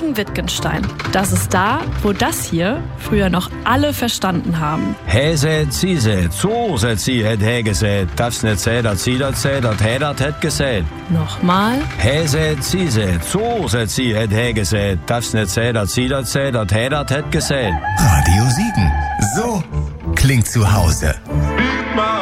Siegen-Wittgenstein. Das ist da, wo das hier früher noch alle verstanden haben. He sät, sie sät, so sät sie, het he gesät. Das net sät, dat sie dat sät, dat he dat het gesät. Nochmal. He sät, sie sät, so sät sie, het he gesät. Das net sät, dat sie dat sät, dat he dat het gesät. Radio Siegen. So klingt zu Hause.